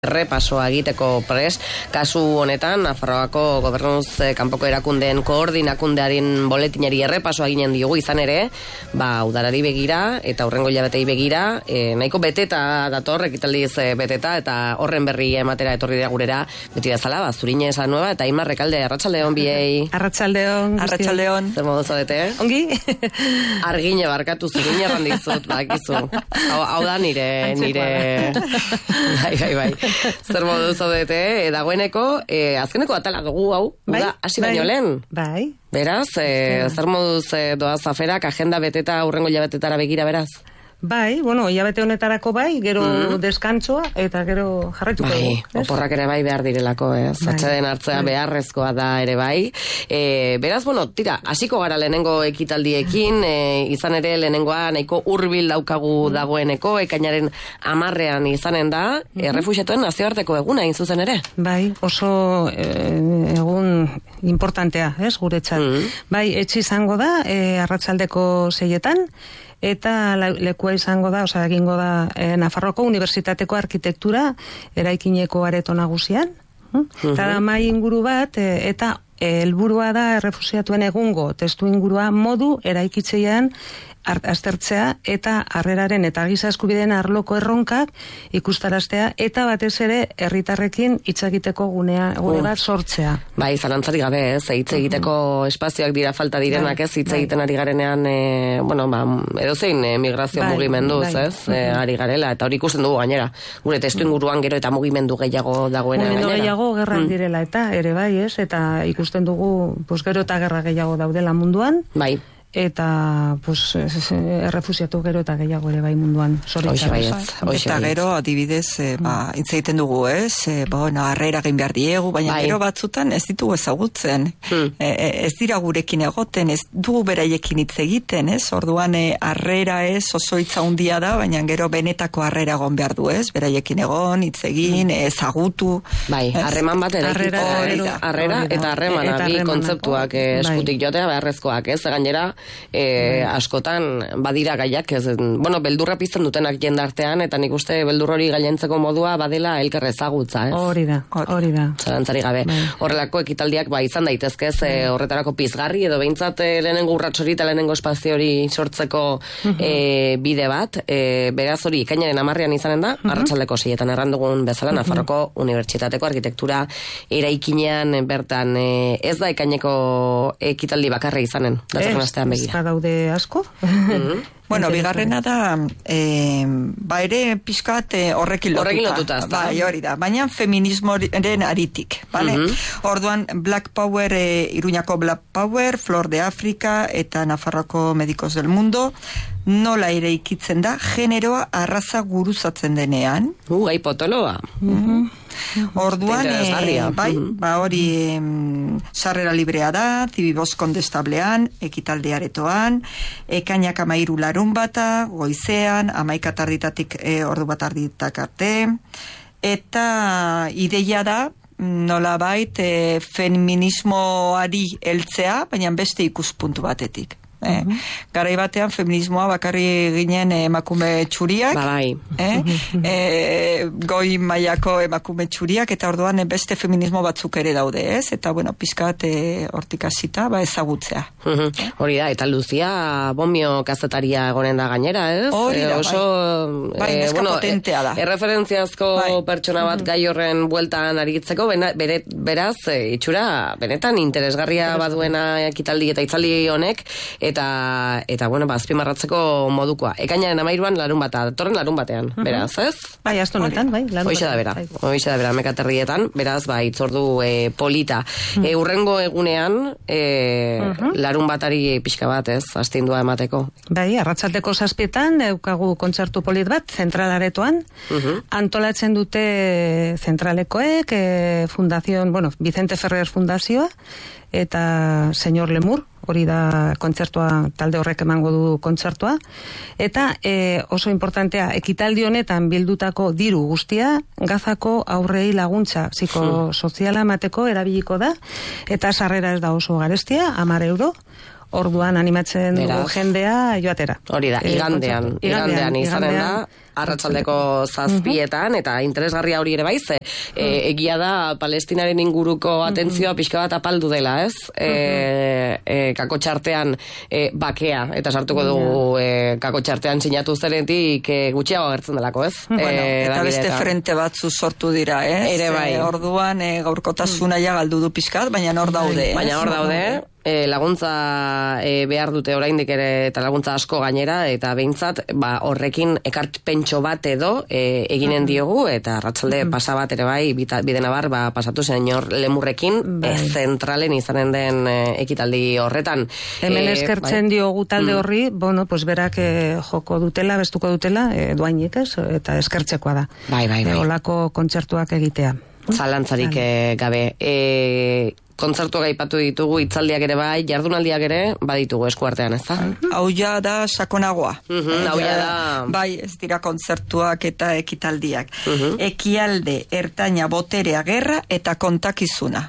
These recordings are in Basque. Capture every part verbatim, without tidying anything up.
Errepasoa egiteko pres, kasu honetan Nafarroako gobernuz eh, kanpoko erakundeen koordinakundearen boletinari errepasoa ginen diogu izan ere, ba udarari begira eta hurrengo hilabetei begira, eh, nahiko beteta dator, ekitaldiz eh, beteta eta horren berri ematera etorri da gurera, beti bezala, ba Zurine esa nueva eta Imar Rekalde, arratsaldeon biei. Arratsaldeon, arratsaldeon. Zer modu zaudete? Ongi? Argine barkatu, Zurine erran dizut, bakizu. Hau, hau da nire, nire... bai, bai, bai. Zer modu zaudete, e, dagoeneko, e, azkeneko atala dugu hau, bai, da, hasi baino lehen. Bai. Beraz, e, zer moduz e, doaz aferak, agenda beteta, hurrengo hilabetetara begira, beraz? Bai, bueno, hilabete honetarako bai, gero mm. deskantsoa, eta gero jarraituko. Bai, oporrak ere bai behar direlako, ez? Bai. Atxeden hartzea bai. Beharrezkoa da ere bai. E, beraz, bueno, tira, hasiko gara lehenengo ekitaldiekin, e, izan ere lehenengoa nahiko hurbil daukagu dagoeneko, ekainaren amarrean izanen da, mm-hmm. errefuxiatuen nazioarteko eguna egin zuzen ere. Bai, oso e, egun importantea, ez, guretzat. Mm. Bai, etxe izango da, e, arratsaldeko seietan, eta lekua izango da, osea, egingo da e, Nafarroko Unibertsitateko Arkitektura eraikineko areto nagusian. Hm? Uh-huh. Eta da mai inguru bat, e, eta helburua da errefuxiatuen egungo testu ingurua modu eraikitzean aztertzea eta harreraren eta giza eskubideen arloko erronkak ikustaraztea eta batez ere herritarrekin hitz egiteko gunea gune bat sortzea. Bai, zalantzari gabe, ez, hitz egiteko uh-huh. espazioak dira falta direnak, ez, hitz egiten ari garenean, e, bueno, ba, edozein e, migrazio bai, mugimenduz, bai. Ez, uh-huh. e, ari garela, eta hori ikusten dugu gainera, gure testu inguruan gero eta mugimendu gehiago dagoena gainera. Mugimendu gehiago gerrak mm. direla, eta ere bai, ez, eta ikusten dugu, pues, gero eta gerra gehiago daudela munduan. Bai. Eta pues errefusiatu gero eta gehiago ere bai munduan zoritxarra. Eta gero adibidez e, ba, hitz egiten dugu, ez? E, bueno, harrera egin behar diegu, baina bai. Gero batzutan ez ditugu ezagutzen. Hmm. E, ez dira gurekin egoten, ez dugu beraiekin hitz egiten, ez? Orduan e, harrera ez oso hitza handia da, baina gero benetako harrera egon behar du, ez? Beraiekin egon, hitz egin, hmm. ezagutu. Bai, harreman bat ere harrera eta harremana, bi kontzeptuak eskutik jotea beharrezkoak, ez? Gainera E, askotan badira gaiak, ez, bueno, beldurra pizten dutenak jendartean, eta nik uste beldur hori gailentzeko modua badela elkar ezagutza, ez? Hori da, hori da. Zalantzari gabe. Bai. Horrelako ekitaldiak ba izan daitezke, ez, e, horretarako pizgarri, edo behintzat e, lehenengo urratxori eta lehenengo espazio hori sortzeko uh-huh. e, bide bat, e, beraz hori ekainaren amarrean izanen da, uh-huh. arratsaldeko seietan errandugun bezala, uh-huh. Nafarroko Unibertsitateko Arkitektura eraikinean bertan, e, ez da ekaineko ekitaldi bakarra izanen, datorren astean. Ez da daude asko. Mm-hmm. Bueno, bigarrena da, eh, ba ere pixkat eh, horrekin lotuta. Horrekin lotuta, ez da. Bai, hori da. Baina feminismoren aritik, bale? Mm-hmm. Orduan, Black Power, eh, Iruñako Black Power, Flor de Afrika eta Nafarroko Medicos del Mundo, nola ere ikitzen da, generoa arraza guruzatzen denean. Uh, gai potoloa. Mm-hmm. Orduan, e, bai, ba hori sarrera librea da, Zibibos kondestablean, ekitalde aretoan, ekainak amairu larun bata, goizean, amaika tarditatik e, ordu bat arditak arte, eta ideia da, nola bait, e, feminismoari heltzea, baina beste ikuspuntu batetik. Eh, uh-huh. Garai batean feminismoa bakarri ginen emakume txuriak, ba, bai. eh, eh, goi mailako emakume txuriak, eta orduan beste feminismo batzuk ere daude, ez? Eta bueno, pizkat eh, hortik hasita ba ezagutzea. Uh-huh. eh? Hori da, eta Luzia Bomio kazetaria egonen da gainera, ez? Hori da, eh, oso, bai, eh, neska bueno, potentea da. Erreferentziazko bai. Pertsona bat uh-huh. gai horren bueltan aritzeko, bena, bere, beraz, e, itxura, benetan interesgarria baduena ekitaldi eta itzaldi honek, eta eta bueno, ba azpimarratzeko modukoa. Ekainaren amairuan larun bata, datorren larun batean, uh-huh. beraz, ez? Bai, aste honetan, bai, larun Hoixe da bera. Hoixe da bera mekaterrietan, beraz, ba hitzordu e, polita. Uh-huh. E, urrengo egunean, e, uh-huh. larun batari pixka bat, ez? Astindua emateko. Bai, arratsaldeko zazpietan daukagu kontzertu polit bat zentralaretoan. Uh-huh. Antolatzen dute zentralekoek, e, fundazion, bueno, Vicente Ferrer Fundazioa eta Señor Lemur, hori da kontzertua, talde horrek emango du kontzertua, eta e, oso importantea, ekitaldi honetan bildutako diru guztia, Gazako aurrei laguntza psikosoziala emateko erabiliko da, eta sarrera ez da oso garestia, hamar euro, orduan animatzen dugu jendea joatera. Hori da, igandean, igandean izanen da, arratsaldeko zazpietan, eta interesgarria hori ere baiz, e, egia da Palestinaren inguruko atentzioa pixka bat apaldu dela, ez? E, e, kakotxartean e, bakea, eta sartuko dugu e, kakotxartean sinatu zeretik e, gutxiago agertzen delako, ez? Bueno, e, eta beste frente batzu sortu dira, ez? Ere bai. E, orduan e, gaurkotasuna ja galdu du pixkat, baina hor daude. Baina hor daude, E, laguntza e, behar dute oraindik ere, eta laguntza asko gainera, eta behintzat ba, horrekin ekartpentxo bat edo e, eginen diogu, eta arratsalde pasa bat ere bai, bita, bidena bar, ba, pasatu zen hor lemurrekin, e, zentralen izanen den e, ekitaldi horretan. Hemen e, eskertzen bai. diogu talde horri, mm. bueno, pues berak e, joko dutela, bestuko dutela, e, doainik ez, eta eskertzekoa da. Bai, bai, bai. E, olako kontzertuak egitea. Zalantzarik e, gabe. E, kontzertuak aipatu ditugu, hitzaldiak ere bai, jardunaldiak ere baditugu eskuartean, ez da? Hau ja da sakonagoa. Hau ja da... Bai, ez dira kontzertuak eta ekitaldiak. Uh-huh. Ekialde, ertaina, boterea, gerra eta kontakizuna.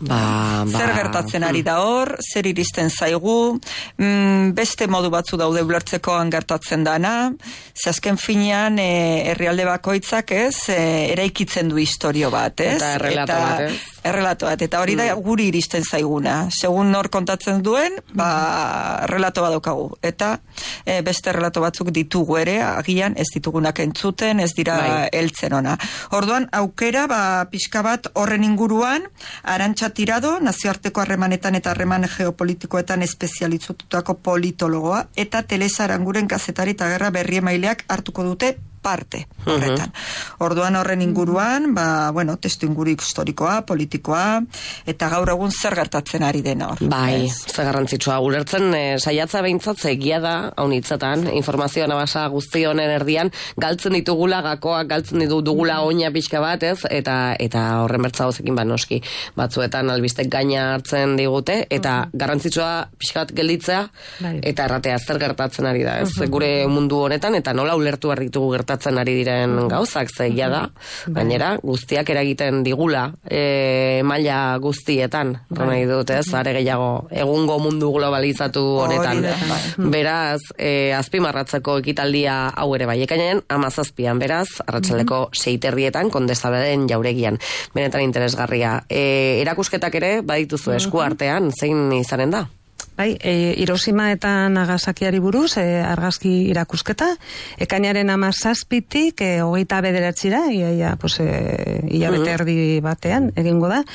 Ba, ba. Zer gertatzen ari da hor, zer iristen zaigu, mm, beste modu batzu daude ulertzekoan gertatzen dana, ze azken finean e, herrialde bakoitzak ez, e, eraikitzen du historio bat, ez? Eta errelato bat, ez? Errelato bat, eta hori da guri iristen zaiguna. Segun nor kontatzen duen, ba, errelato bat daukagu. Eta e, beste errelato batzuk ditugu ere, agian ez ditugunak entzuten, ez dira bai. heltzen ona. Orduan, aukera, ba, pixka bat horren inguruan, Arantxa Tirado, nazioarteko harremanetan eta harreman geopolitikoetan espezializatutako politologoa, eta Telesa Aranguren kazetari eta gerra berri emaileak hartuko dute parte horretan. Uh-huh. Orduan horren inguruan, ba, bueno, testu inguru historikoa, politikoa, eta gaur egun zer gertatzen ari dena hor. Bai, zer garrantzitsua. Ulertzen, e, saiatza behintzat egia da, haunitzetan, informazioa nabasa guzti honen erdian, galtzen ditugula, gakoak galtzen ditu dugula oina pixka bat, ez? Eta, eta horren bertza gozekin ba noski. Batzuetan albistek gaina hartzen digute, eta uh-huh. garrantzitsua pixka bat gelditzea, bai. Eta erratea zer gertatzen ari da, ez? Uh-huh. Gure mundu honetan, eta nola ulertu behar ditugu gertatzen ari diren gauzak, zeia da, gainera, guztiak eragiten digula e, maila guztietan, nahi dut, ez, are gehiago egungo mundu globalizatu honetan. Beraz, e, azpimarratzeko ekitaldia hau ere bai, ekainen amazazpian, beraz, arratsaldeko seiterrietan, kondestableen jauregian, benetan interesgarria. E, erakusketak ere, badituzu eskuartean, zein izanen da? Bai, e, Hiroshima eta Nagasakiari buruz, e, argazki irakusketa, ekainaren amazazpitik, e, hogeita bederatzira, ia, ia, pues, e, ia bete erdi batean, egingo da.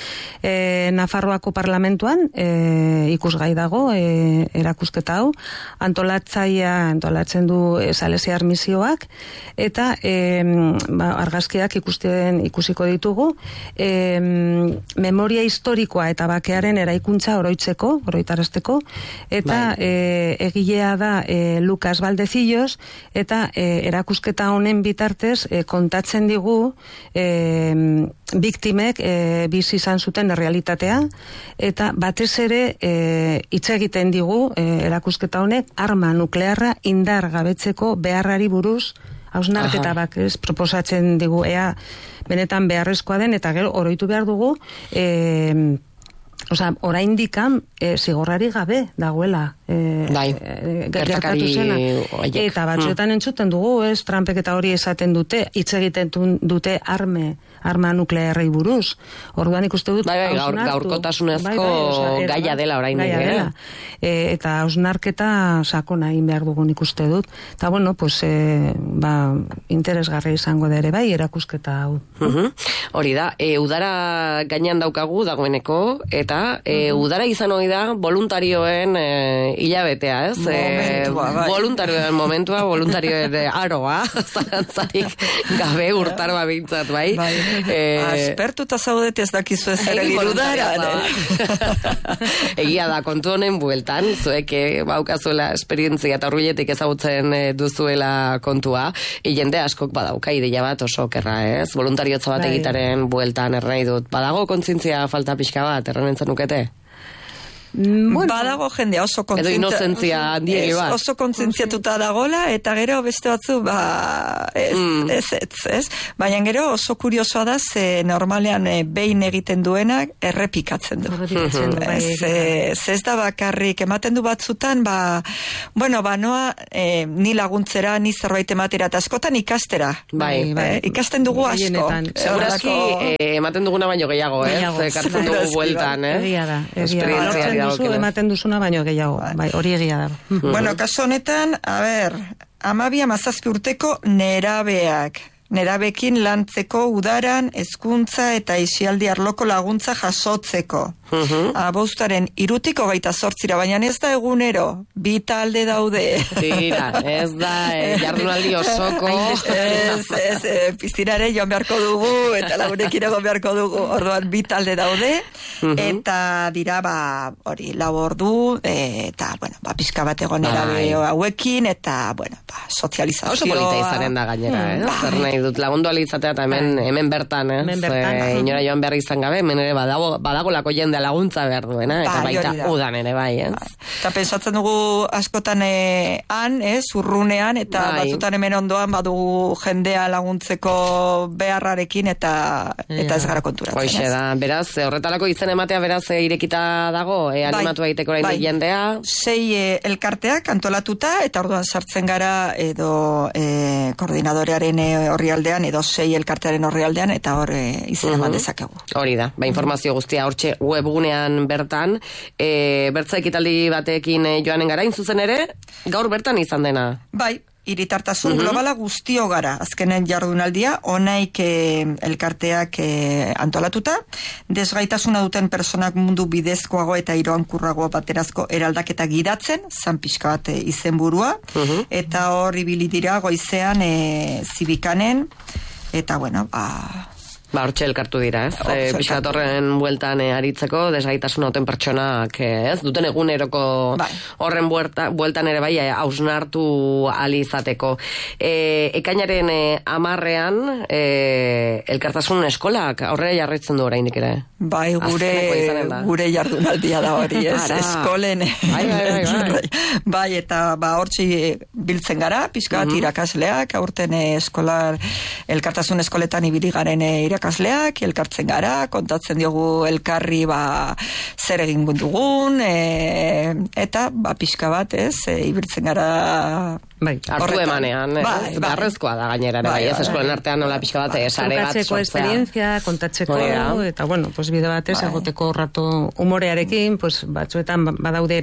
E, Nafarroako parlamentuan, e, ikusgai dago, e, erakusketa hau, antolatzaia, antolatzen du e, Salesiar misioak, eta e, ba, argazkiak ikusten ikusiko ditugu, e, memoria historikoa eta bakearen eraikuntza oroitzeko, oroitarazteko, eta e, egilea da e, Lucas Valdecillos, eta e, erakusketa honen bitartez e, kontatzen digu e, biktimek e, bizi izan zuten realitatea, eta batez ere e, hitz egiten digu e, erakusketa honek arma nuklearra indar gabetzeko beharrari buruz hausnarketa bak, ez, proposatzen digu, ea benetan beharrezkoa den, eta gero oroitu behar dugu e, Osa, oraindikan e, zigorrari gabe dagoela e, bai, e, gertatu zena. Eta batzuetan entzuten dugu, ez, Trumpek eta hori esaten dute, hitz egiten dute arme, arma nuklearrei buruz. Orduan ikuste dut, bai, bai, gaur, gaurkotasunezko bai, bai, oza, gaia dela oraindik, gaia e, eta hausnarketa sakona egin behar dugun ikuste dut. Eta bueno, pues, e, ba, interesgarri izango da ere bai, erakusketa hau. Uh-huh. Hori da, e, udara gainean daukagu dagoeneko, eta e, udara izan hori da voluntarioen e, hilabetea, ez? Momentua, bai. Voluntarioen momentua, voluntarioen aroa, zantzarik gabe urtaroa bintzat, bai? Bai. E, aspertuta zaudete ez dakizu ez ere udara. Egia da, kontu honen bueltan, zuek baukazuela esperientzia eta horbiletik ezagutzen duzuela kontua, e, jende askok badauka ideia bat oso kerra, ez? Voluntariotza bat bai. Egitaren bueltan erranai dut. Badago kontzientzia falta pixka bat, erranen zenukete? Bueno, badago jendea oso kontzientzia. Edo inozentzia handiegi bat. Oso kontzientziatuta dagola, eta gero beste batzu, ba, ez, mm. ez, ez, ez. Baina gero oso kuriosoa da, ze normalean e, behin egiten duenak errepikatzen du. Errepikatzen du, bai. Ez, ez, ez da bakarrik, ematen du batzutan, ba, bueno, ba, noa, e, ni laguntzera, ni zerbait ematera, eta askotan ikastera. Bai, bai. E, ikasten dugu asko. Segurazki, e, ematen duguna baino gehiago, ez? Eh? Kartzen dugu bueltan, eh? Egia da, egia da. Duzu, ematen duzuna baino gehiago, bai, hori egia da. Bueno, kaso honetan, a ber, amabi amazazpi urteko nerabeak. Nerabekin lantzeko udaran, hezkuntza eta isialdi arloko laguntza jasotzeko. Uh-huh. Abuztuaren irutiko gaita sortzira, baina ez da egunero, bi talde daude. Tira, ez da, eh, jardunaldi osoko. ez, ez, e, piztinare joan beharko dugu, eta lagunekin egon beharko dugu, orduan bi talde daude, uh-huh. eta dira, ba, hori, lau ordu, e, eta, bueno, ba, pizka bat egon erabe hauekin, eta, bueno, ba, sozializazioa. Oso polita izanen da gainera, eh? Mm, zer nahi dut, lagundu alitzatea, eta hemen, hemen bertan, eh? Hemen bertan. E, inora joan behar izan gabe, hemen ere badago, badagolako jende laguntza behar duena, eta bai, baita udan ere, bai, ez? Bai. Eta pensatzen dugu askotan e, han, ez, urrunean, eta bai. Batzutan hemen ondoan badugu jendea laguntzeko beharrarekin, eta yeah. eta ez gara konturatzen. Hoixe da, beraz, horretarako izen ematea beraz e, irekita dago, e, animatu bai. Egiteko orain bai. Jendea. Sei e, elkarteak antolatuta, eta orduan sartzen gara, edo e, koordinadorearen orrialdean, edo sei elkartearen orrialdean, eta hor e, izen eman uh-huh. dezakegu. Hori da, ba, informazio guztia hortxe webgunean bertan, e, bertza ekitaldi batekin e, joanen gara, zuzen ere, gaur bertan izan dena. Bai, hiritartasun uh-huh. globala guztio gara, azkenen jardunaldia, onaik e, elkarteak e, antolatuta, desgaitasuna duten personak mundu bidezkoago eta iroankurrago baterazko eraldaketa gidatzen, zan pixka bat e, izenburua, uh-huh. eta hor ibili dira goizean e, zibikanen, eta bueno, ba... Ba, hortxe elkartu dira, ez? E, Piskat horren bueltan e, aritzeko, desgaitasuna duten pertsonak, ez? Duten eguneroko bai. Horren buerta, bueltan ere bai, hausnartu alizateko. E, ekainaren e, amarrean, e, elkartasun eskolak, horre jarraitzen du oraindik ere? Bai, gure, gure jardunaldia da hori, ez? Eskolen. Bai, bai, bai, bai. Bai, eta ba, hortxe biltzen gara, Piskat uh-huh. irakasleak, aurten e, eskolar, elkartasun eskoletan ibili garen e, irakasleak, elkartzen gara, kontatzen diogu elkarri ba, zer egin dugun, e, eta ba, pixka bat, ez, e, ibiltzen gara... Bai, hartu emanean, bai, bai. Arrezkoa da gainera, bai, ez, eskolen bai. Artean nola pixka bat, bai. Sare bat sortzea. Esperientzia, kontatzeko, oh, eta bueno, pues bide batez, bai. Egoteko rato humorearekin, pues batzuetan badaude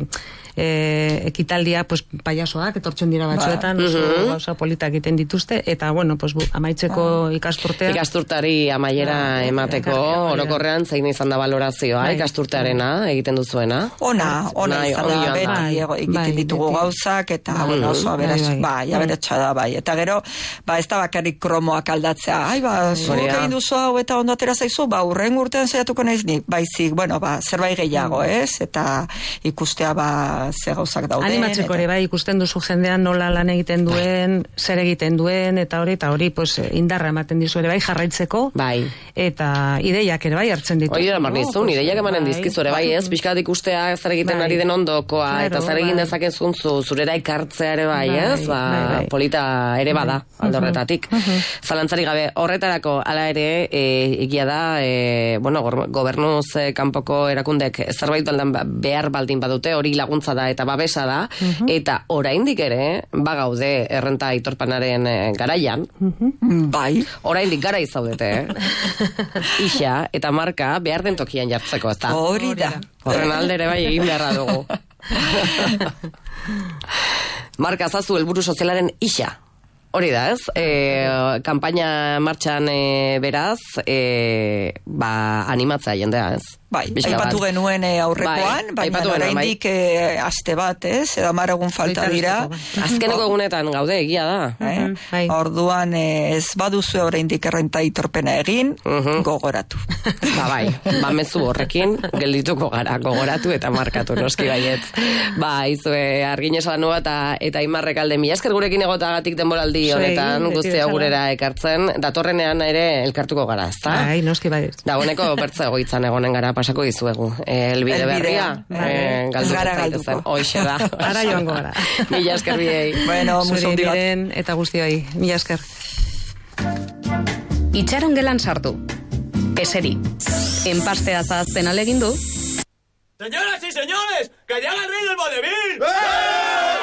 eh, ekitaldia, pues payasoak, etortzen dira batzuetan, bai. Oso uh-huh. gauza politak egiten dituzte, eta bueno, pues bu, amaitzeko bai. Ikasturtea. Ikasturtari amaiera bai. Emateko, bai. Orokorrean zein izan da valorazioa, bai. Ikasturtearena, egiten duzuena. Ona, ona bai, izan da, beti egiten bai. Ditugu gauzak, eta bai. Bueno, oso aberaz. Bai, aberetsa da, bai. Eta gero, ba, ez da bakarrik kromoak aldatzea. Ai, ba, zuek egin duzu hau eta ondo atera zaizu, ba, urren urtean saiatuko naiz nik. Baizik, bueno, ba, zerbait gehiago, ez? Eta ikustea, ba, ze gauzak dauden. Animatzeko ere, bai, ikusten duzu jendean nola lan egiten duen, bai. Zer egiten duen, eta hori, eta hori, pues, indarra ematen dizu ere, bai, jarraitzeko. Bai. Eta ideiak ere, bai, hartzen ditu. Hori da, marnizun, ideiak emanen dizkizu ere, bai, ez? Piskat ikustea zer egiten bai. Ari den ondokoa, claro, eta zer egin dezakezun zu, zurera ikartzea ere, bai, ez? Ba, bai, bai. Polita ere bada, bai. Alde horretatik. Uh-huh. Zalantzari gabe, horretarako ala ere, e, egia da, e, bueno, gobernuz e, kanpoko erakundek zerbait baldan behar baldin badute, hori laguntza da eta babesa da, uh-huh. Eta oraindik ere, bagaude errenta aitorpanaren e, garaian, uh-huh. Bai, oraindik gara izaudete, eh? Ixa eta marka behar den tokian jartzeko, ez da? Hori da. Horren alde ere bai egin beharra dugu. Marka zazu helburu sozialaren isa. Hori da, ez? E, kampaina martxan e, beraz, e, ba, animatzea jendea, ez? Bai, aipatu genuen aurrekoan, bai, baina oraindik bai. E, aste bat, ez? Edo hamar egun falta dira. Azkeneko egunetan gaude, egia da. Eh? Bai. Orduan ez baduzu oraindik errenta aitorpena egin, uh-huh. Gogoratu. Ba, bai, ba, mezu horrekin, geldituko gara, gogoratu eta markatu, noski baiet. Ba, izue, argin esan nua eta, eta imarrek alde mila esker gurekin egotagatik denboraldi honetan, guztia gurera ekartzen, datorrenean ere elkartuko gara, ezta? Bai, noski baiet. Dagoeneko bertza egoitzan egonen gara pasako dizuegu. Elbide berria. Eh, gara galduko. Hoxe da. Ara joango gara. Mila esker biei. Bueno, zuri miren eta guztioi. Mila esker. Itxaron gelan sartu. Eseri. Enpastea zahazten alegindu. Señoras y señores, que ya ha reído el vodevil. ¡Eh!